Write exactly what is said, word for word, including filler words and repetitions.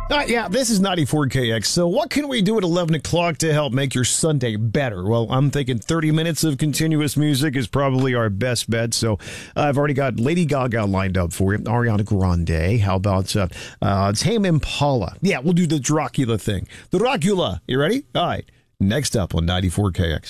Uh, yeah, this is ninety-four K X. So what can we do at eleven o'clock to help make your Sunday better? Well, I'm thinking thirty minutes of continuous music is probably our best bet. So uh, I've already got Lady Gaga lined up for you, Ariana Grande. How about uh, uh, Tame Impala? Yeah, we'll do the Dracula thing. The Dracula. You ready? All right. Next up on ninety-four K X.